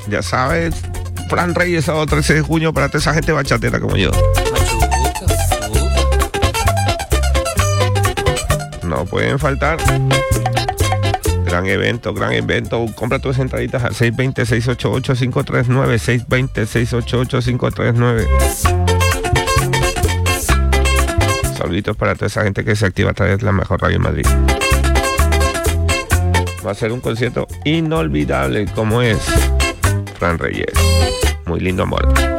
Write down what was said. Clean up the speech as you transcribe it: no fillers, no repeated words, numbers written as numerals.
Ya sabes, Fran Reyes, sábado 13 de junio, para toda esa gente bachatera como yo. No pueden faltar. Gran evento. Compra tus entraditas al 620-688-539, 620-688-539. Saluditos para toda esa gente que se activa a través de la mejor radio en Madrid. Va a ser un concierto inolvidable como es Fran Reyes. Muy lindo amor.